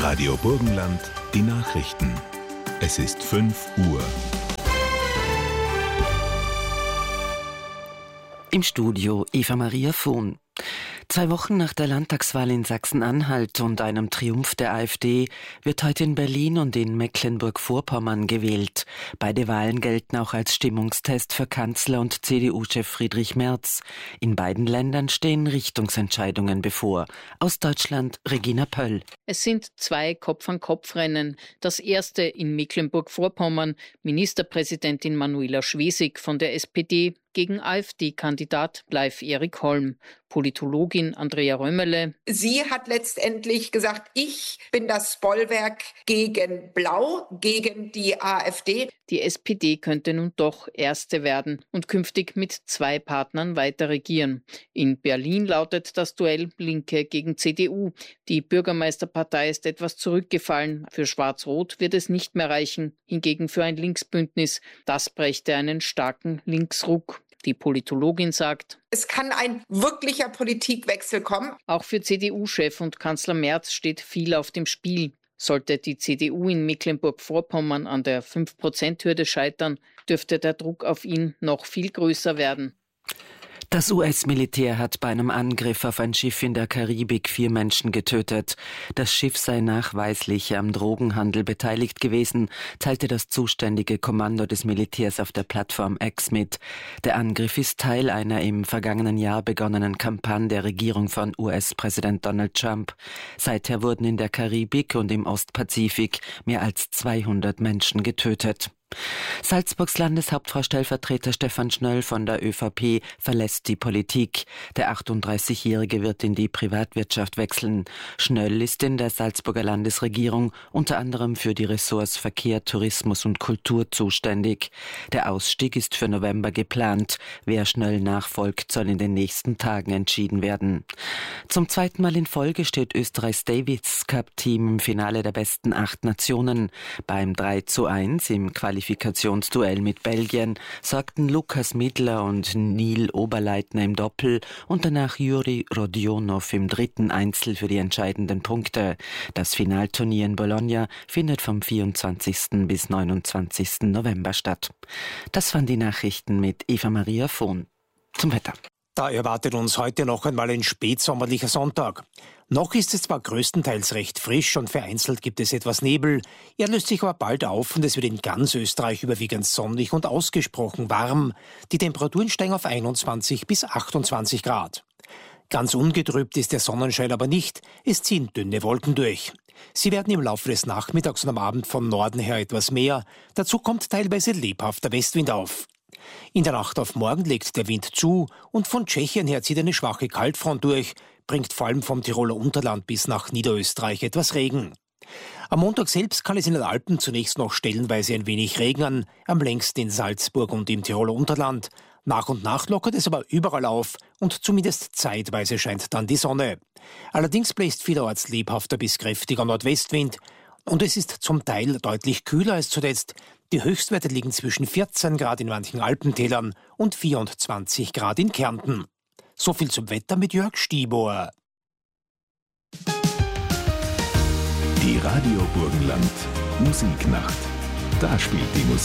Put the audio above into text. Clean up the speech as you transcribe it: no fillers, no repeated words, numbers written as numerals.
Radio Burgenland, die Nachrichten. Es ist 5 Uhr. Im Studio Eva-Maria Fuhn. 2 Wochen nach der Landtagswahl in Sachsen-Anhalt und einem Triumph der AfD wird heute in Berlin und in Mecklenburg-Vorpommern gewählt. Beide Wahlen gelten auch als Stimmungstest für Kanzler und CDU-Chef Friedrich Merz. In beiden Ländern stehen Richtungsentscheidungen bevor. Aus Deutschland Regina Pöll. Es sind 2 Kopf-an-Kopf-Rennen. Das erste in Mecklenburg-Vorpommern. Ministerpräsidentin Manuela Schwesig von der SPD gegen AfD-Kandidat Leif Erik Holm. Politologin Andrea Römerle. Sie hat letztendlich gesagt, ich bin das Bollwerk gegen Blau, gegen die AfD. Die SPD könnte nun doch Erste werden und künftig mit 2 Partnern weiter regieren. In Berlin lautet das Duell Linke gegen CDU. Die Bürgermeisterpartei ist etwas zurückgefallen. Für Schwarz-Rot wird es nicht mehr reichen. Hingegen für ein Linksbündnis. Das brächte einen starken Linksruck. Die Politologin sagt, es kann ein wirklicher Politikwechsel kommen. Auch für CDU-Chef und Kanzler Merz steht viel auf dem Spiel. Sollte die CDU in Mecklenburg-Vorpommern an der 5%-Hürde scheitern, dürfte der Druck auf ihn noch viel größer werden. Das US-Militär hat bei einem Angriff auf ein Schiff in der Karibik 4 Menschen getötet. Das Schiff sei nachweislich am Drogenhandel beteiligt gewesen, teilte das zuständige Kommando des Militärs auf der Plattform X mit. Der Angriff ist Teil einer im vergangenen Jahr begonnenen Kampagne der Regierung von US-Präsident Donald Trump. Seither wurden in der Karibik und im Ostpazifik mehr als 200 Menschen getötet. Salzburgs Landeshauptfrau-Stellvertreter Stefan Schnöll von der ÖVP verlässt die Politik. Der 38-Jährige wird in die Privatwirtschaft wechseln. Schnöll ist in der Salzburger Landesregierung unter anderem für die Ressorts Verkehr, Tourismus und Kultur zuständig. Der Ausstieg ist für November geplant. Wer Schnöll nachfolgt, soll in den nächsten Tagen entschieden werden. Zum 2. Mal in Folge steht Österreichs Davis Cup-Team im Finale der besten 8 Nationen. Beim 3:1 im Qualifikationsduell mit Belgien sorgten Lukas Midler und Neil Oberleitner im Doppel und danach Juri Rodionov im 3. Einzel für die entscheidenden Punkte. Das Finalturnier in Bologna findet vom 24. bis 29. November statt. Das waren die Nachrichten mit Eva-Maria Fuhn. Zum Wetter. Da erwartet uns heute noch einmal ein spätsommerlicher Sonntag. Noch ist es zwar größtenteils recht frisch und vereinzelt gibt es etwas Nebel. Er löst sich aber bald auf und es wird in ganz Österreich überwiegend sonnig und ausgesprochen warm. Die Temperaturen steigen auf 21 bis 28 Grad. Ganz ungetrübt ist der Sonnenschein aber nicht. Es ziehen dünne Wolken durch. Sie werden im Laufe des Nachmittags und am Abend von Norden her etwas mehr. Dazu kommt teilweise lebhafter Westwind auf. In der Nacht auf morgen legt der Wind zu und von Tschechien her zieht eine schwache Kaltfront durch, bringt vor allem vom Tiroler Unterland bis nach Niederösterreich etwas Regen. Am Montag selbst kann es in den Alpen zunächst noch stellenweise ein wenig regnen, am längsten in Salzburg und im Tiroler Unterland. Nach und nach lockert es aber überall auf und zumindest zeitweise scheint dann die Sonne. Allerdings bläst vielerorts lebhafter bis kräftiger Nordwestwind und es ist zum Teil deutlich kühler als zuletzt. Die Höchstwerte liegen zwischen 14 Grad in manchen Alpentälern und 24 Grad in Kärnten. So viel zum Wetter mit Jörg Stiebohr. Die Radio Burgenland Musiknacht. Da spielt die Musik.